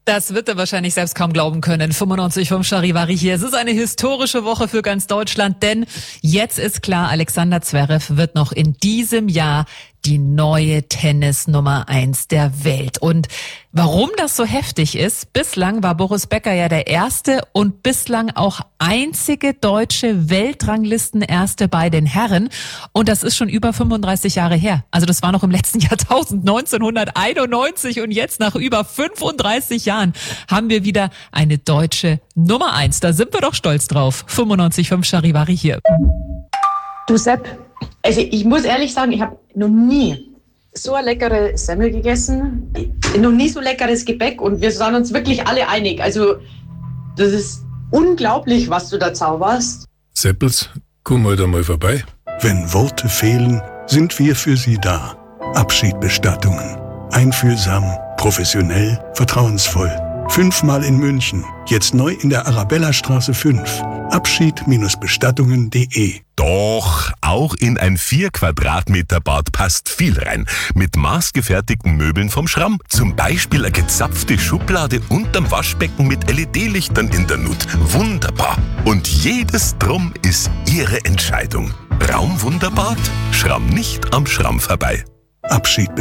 Das wird er wahrscheinlich selbst kaum glauben können. 95.5 Charivari hier. Es ist eine historische Woche für ganz Deutschland, denn jetzt ist klar, Alexander Zverev wird noch in diesem Jahr die neue Tennis Nummer 1 der Welt. Und warum das so heftig ist, bislang war Boris Becker ja der erste und bislang auch einzige deutsche Weltranglistenerste bei den Herren. Und das ist schon über 35 Jahre her. Also das war noch im letzten Jahrtausend, 1991. Und jetzt nach über 35 Jahren haben wir wieder eine deutsche Nummer 1. Da sind wir doch stolz drauf. 95.5 Charivari hier. Du Sepp, also ich muss ehrlich sagen, ich habe noch nie so eine leckere Semmel gegessen, noch nie so leckeres Gebäck und wir sind uns wirklich alle einig. Also das ist unglaublich, was du da zauberst. Seppels, komm halt einmal vorbei. Wenn Worte fehlen, sind wir für Sie da. Abschiedbestattungen. Einfühlsam, professionell, vertrauensvoll. 5-mal in München. Jetzt neu in der Arabellastraße 5. Abschied-bestattungen.de. Doch, auch in ein 4 Quadratmeter Bad passt viel rein. Mit maßgefertigten Möbeln vom Schramm. Zum Beispiel eine gezapfte Schublade unterm Waschbecken mit LED-Lichtern in der Nut. Wunderbar. Und jedes Drum ist Ihre Entscheidung. Raumwunderbad? Schramm nicht am Schramm vorbei. Abschied